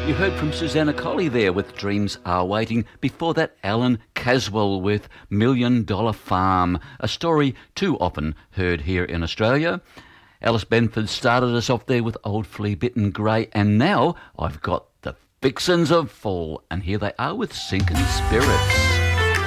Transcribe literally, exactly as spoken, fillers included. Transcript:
You heard from Susanna Colley there with Dreams Are Waiting. Before that, Alan Caswell with Million Dollar Farm, a story too often heard here in Australia. Alice Benford started us off there with Old Flea Bitten Grey, and now I've got the Vixens of Fall, and here they are with Sinking Spirits.